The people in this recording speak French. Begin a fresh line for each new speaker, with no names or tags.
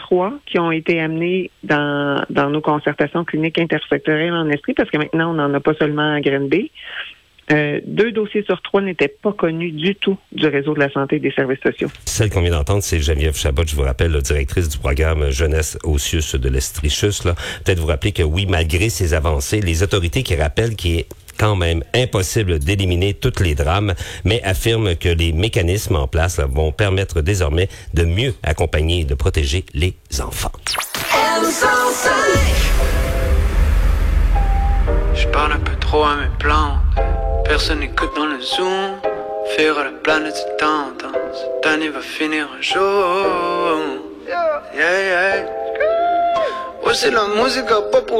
3 qui ont été amenés dans nos concertations cliniques intersectorielles en esprit, parce que maintenant, on n'en a pas seulement à Granby. 2 dossiers sur 3 n'étaient pas connus du tout du réseau de la santé et des services sociaux.
Celle qu'on vient d'entendre, c'est Geneviève Chabot, je vous rappelle, la directrice du programme Jeunesse au CIUS de l'Estrichus. Peut-être vous rappeler que oui, malgré ces avancées, les autorités qui rappellent qu'il est quand même impossible d'éliminer tous les drames, mais affirment que les mécanismes en place vont permettre désormais de mieux accompagner et de protéger les enfants.
Je parle un peu trop à mes plantes. Personne n'écoute dans le Zoom. Faire à la planète c'est tendance. Cette année va finir un jour. Yeah, yeah. Ouais, c'est la musique à pas pour